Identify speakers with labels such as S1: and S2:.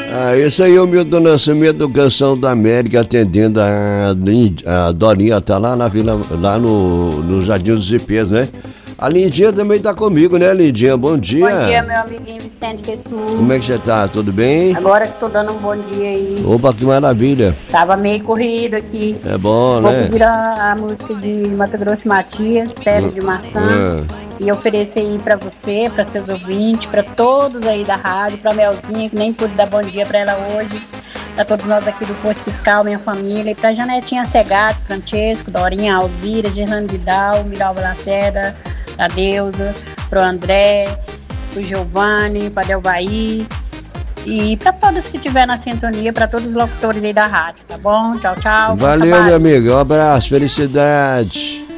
S1: Isso aí é o Milton Nascimento, Canção da América, atendendo a Dorinha, tá lá na vila, lá no Jardim dos Ipês, né? A Lindinha também tá comigo, né, Lindinha? Bom dia.
S2: Bom dia, meu amiguinho Vicente Quessu.
S1: Como é que você tá? Tudo bem?
S2: Agora que tô dando um bom dia aí.
S1: Opa, que maravilha.
S2: Tava meio corrido aqui.
S1: É bom,
S2: Vou
S1: né?
S2: pedir a música de Mato Grosso e Matias, Pé de Maçã. E oferecer aí pra você, pra seus ouvintes, pra todos aí da rádio, pra Melzinha, que nem pude dar bom dia pra ela hoje. Pra todos nós aqui do Posto Fiscal, minha família. E pra Janetinha Segato, Francesco, Dorinha, Alzira, Gerlane Vidal, Miralva Lacerda, a Deusa, pro André, pro Giovanni, pra Delvaí e pra todos que estiver na sintonia, pra todos os locutores aí da rádio, tá bom? Tchau, tchau.
S1: Valeu, meu amigo, um abraço, felicidade.